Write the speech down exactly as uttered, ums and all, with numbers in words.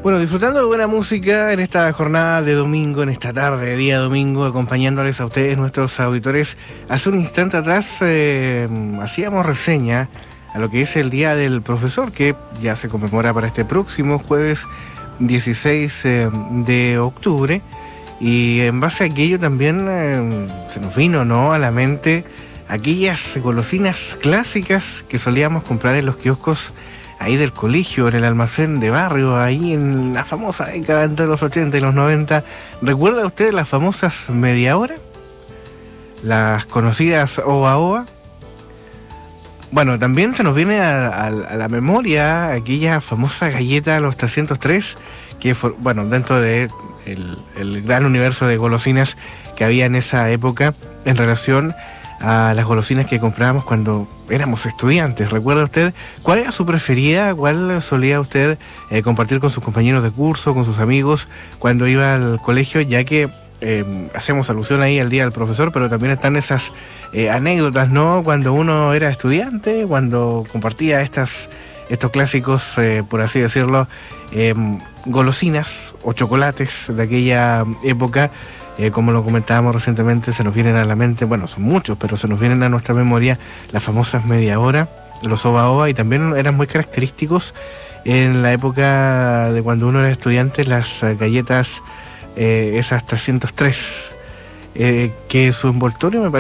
Bueno, disfrutando de buena música en esta jornada de domingo, en esta tarde de día domingo, acompañándoles a ustedes, nuestros auditores. Hace un instante atrás eh, hacíamos reseña a lo que es el Día del Profesor, que ya se conmemora para este próximo jueves dieciséis eh, de octubre. Y en base a aquello también eh, se nos vino, ¿no?, a la mente aquellas golosinas clásicas que solíamos comprar en los kioscos ahí del colegio, en el almacén de barrio, ahí en la famosa década entre los ochenta y los noventa. ¿Recuerda usted las famosas media hora? Las conocidas Oba Oba. Bueno, también se nos viene a, a, a la memoria aquella famosa galleta Los trescientos tres, que fue, bueno, dentro de el, el gran universo de golosinas que había en esa época en relación a las golosinas que comprábamos cuando éramos estudiantes. ¿Recuerda usted cuál era su preferida? ¿Cuál solía usted eh, compartir con sus compañeros de curso, con sus amigos cuando iba al colegio? Ya que eh, hacemos alusión ahí al Día del Profesor, pero también están esas eh, anécdotas, ¿no?, cuando uno era estudiante, cuando compartía estas estos clásicos, eh, por así decirlo, eh, golosinas o chocolates de aquella época. Eh, como lo comentábamos recientemente, se nos vienen a la mente, bueno, son muchos, pero se nos vienen a nuestra memoria las famosas media hora, los Oba Oba, y también eran muy característicos en la época de cuando uno era estudiante, las galletas, eh, esas trescientos tres, eh, que su envoltorio me parece